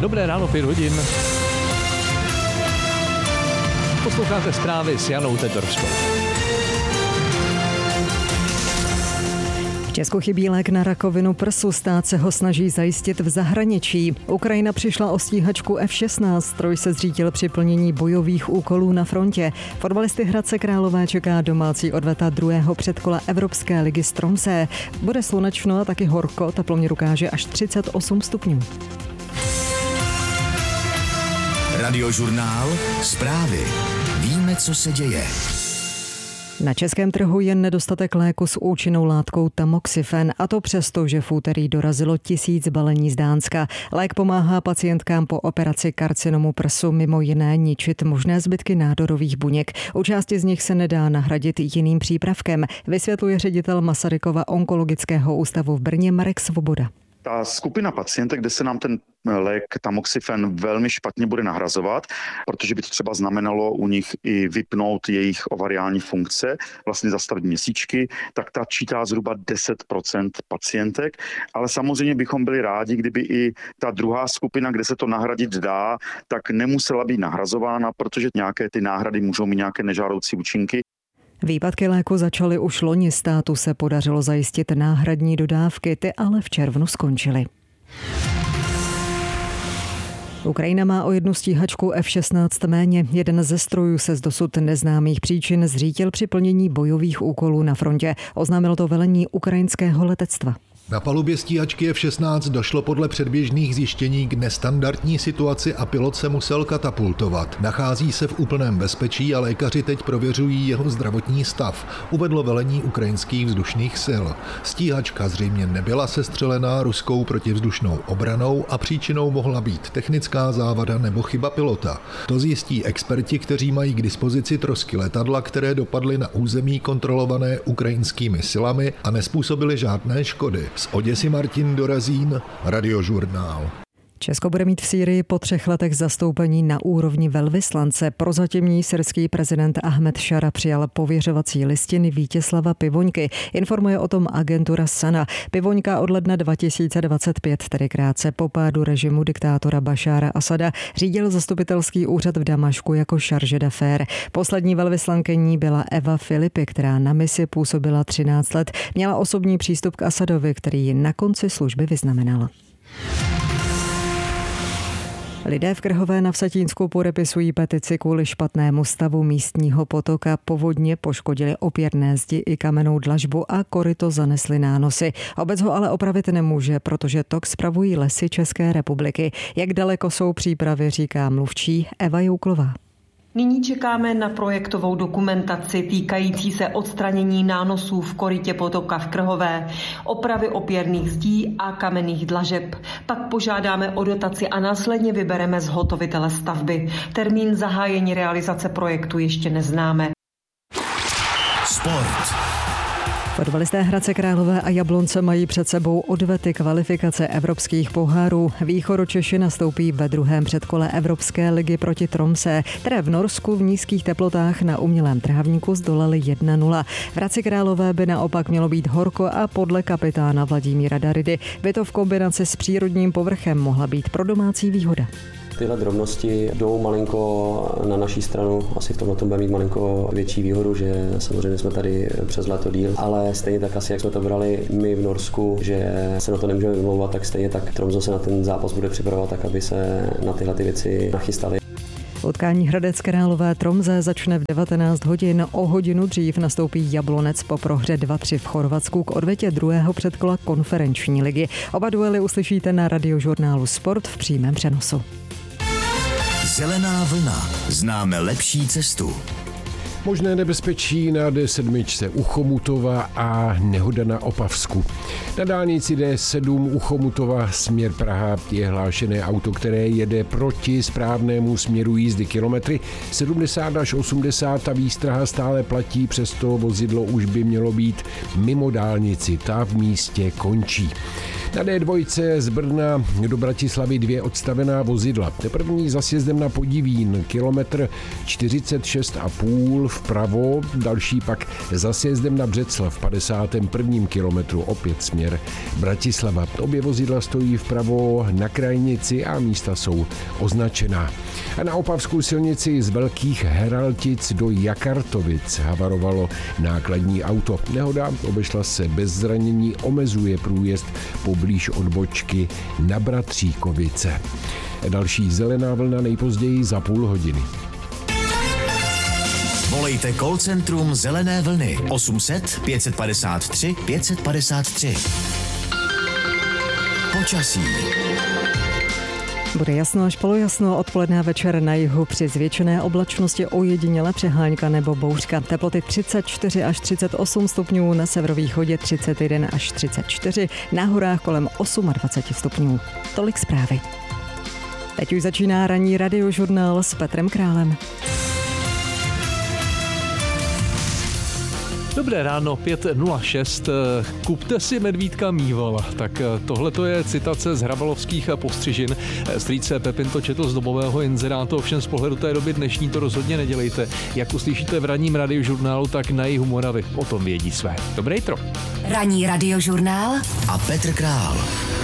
Dobré ráno, 5 hodin. Posloucháte zprávy s Janou Tetorskou. V Česku chybí lék na rakovinu prsu, stát se ho snaží zajistit v zahraničí. Ukrajina přišla o stíhačku F-16, stroj se zřítil při plnění bojových úkolů na frontě. Fotbalisty Hradce Králové čeká domácí odveta druhého předkola Evropské ligy z Tromsø. Bude slunečno a taky horko, teploměr ukáže až 38 stupňů. Radiožurnál, zprávy. Víme, co se děje. Na českém trhu je nedostatek léku s účinnou látkou tamoxifen, a to přesto, že v úterý dorazilo 1000 balení z Dánska. Lék pomáhá pacientkám po operaci karcinomu prsu mimo jiné ničit možné zbytky nádorových buněk. U části z nich se nedá nahradit jiným přípravkem, vysvětluje ředitel Masarykova onkologického ústavu v Brně Marek Svoboda. Ta skupina pacientek, kde se nám ten lék tamoxifen velmi špatně bude nahrazovat, protože by to třeba znamenalo u nich i vypnout jejich ovariální funkce, vlastně zastavit měsíčky, tak ta čítá zhruba 10% pacientek, ale samozřejmě bychom byli rádi, kdyby i ta druhá skupina, kde se to nahradit dá, tak nemusela být nahrazována, protože nějaké ty náhrady můžou mít nějaké nežádoucí účinky. Výpadky léku začaly už loni, státu se podařilo zajistit náhradní dodávky, ty ale v červnu skončily. Ukrajina má o jednu stíhačku F-16 méně. Jeden ze strojů se z dosud neznámých příčin zřítil při plnění bojových úkolů na frontě. Oznámilo to velení ukrajinského letectva. Na palubě stíhačky F-16 došlo podle předběžných zjištění k nestandardní situaci a pilot se musel katapultovat. Nachází se v úplném bezpečí a lékaři teď prověřují jeho zdravotní stav, uvedlo velení ukrajinských vzdušných sil. Stíhačka zřejmě nebyla sestřelená ruskou protivzdušnou obranou a příčinou mohla být technická závada nebo chyba pilota. To zjistí experti, kteří mají k dispozici trosky letadla, které dopadly na území kontrolované ukrajinskými silami a nezpůsobily žádné škody. Z Oděsy Martin Dorazín, Radiožurnál. Česko bude mít v Sýrii po 3 letech zastoupení na úrovni velvyslance. Prozatímní syrský prezident Ahmed Šara přijal pověřovací listiny Vítězslava Pivoňky. Informuje o tom agentura SANA. Pivoňka od ledna 2025, tedy krátce po pádu režimu diktátora Bašára Asada, řídil zastupitelský úřad v Damašku jako charge d'affaires. Poslední velvyslankyní byla Eva Filipy, která na misi působila 13 let. Měla osobní přístup k Asadovi, který ji na konci služby vyznamenal. Lidé v Krhové na Vsetínsku podepisují petici kvůli špatnému stavu místního potoka. Povodně poškodily opěrné zdi i kamennou dlažbu a koryto zanesly nánosy. Obec ho ale opravit nemůže, protože tok spravují Lesy České republiky. Jak daleko jsou přípravy, říká mluvčí Eva Jouklová. Nyní čekáme na projektovou dokumentaci týkající se odstranění nánosů v korytě potoka v Krhové, opravy opěrných zdí a kamenných dlažeb. Pak požádáme o dotaci a následně vybereme zhotovitele stavby. Termín zahájení realizace projektu ještě neznáme. Sport. Fotbalisté Hradce Králové a Jablonce mají před sebou odvety kvalifikace evropských pohárů. Východočeši nastoupí ve druhém předkole Evropské ligy proti Tromsø, které v Norsku v nízkých teplotách na umělém trávníku zdolali 1-0. V Hradci Králové by naopak mělo být horko a podle kapitána Vladimíra Daridy by to v kombinaci s přírodním povrchem mohla být pro domácí výhoda. Tyhle drobnosti jdou malinko na naší stranu, asi v tomhle bude mít malinko větší výhodu, že samozřejmě jsme tady přes léto díl, ale stejně tak asi, jak jsme to brali my v Norsku, že se na to nemůžeme vymlouvat, tak stejně tak Tromsø se na ten zápas bude připravovat tak, aby se na tyhle ty věci nachystali. Utkání Hradec Králové Tromsø začne v 19 hodin. O hodinu dřív nastoupí Jablonec po prohře 2-3 v Chorvatsku k odvetě druhého předkola konferenční ligy. Oba duely uslyšíte na Radiožurnálu Sport v přímém přenosu. Zelená vlna. Známe lepší cestu. Možné nebezpečí na D7 u Chomutova a nehoda na Opavsku. Na dálnici D7 u Chomutova směr Praha je hlášené auto, které jede proti správnému směru jízdy kilometry 70 až 80. Ta výstraha stále platí, přesto vozidlo už by mělo být mimo dálnici. Ta v místě končí. Na D2 z Brna do Bratislavy 2 odstavená vozidla. První za sjezdem na Podivín, kilometr 46,5 vpravo, další pak za sjezdem na Břeclav v 51. kilometru opět směr Bratislava. Obě vozidla stojí vpravo na krajnici a místa jsou označená. A na Opavskou silnici z Velkých Heraltic do Jakartovic havarovalo nákladní auto. Nehoda obešla se bez zranění, omezuje průjezd poblíž odbočky na Bratříkovice. Další zelená vlna nejpozději za půl hodiny. Volejte call centrum Zelené vlny 800 553 553. Počasí. Bude jasno až polojasno, odpoledne a večer na jihu při zvětšené oblačnosti ojediněle přehánka nebo bouřka. Teploty 34 až 38 stupňů, na severovýchodě 31 až 34, na horách kolem 28 stupňů. Tolik zprávy. Teď už začíná ranní radiožurnál s Petrem Králem. Dobré ráno, 5:06. Kupte si medvídka mýval. Tak tohle to je citace z hrabalovských postřižin. Strýce Pepin to četl z dobového inzerátu, ovšem z pohledu té doby dnešní to rozhodně nedělejte. Jak uslyšíte v ranním radiožurnálu, tak na jihu Moravy o tom vědí své. Dobré jitro. Ranní radiožurnál a Petr Král.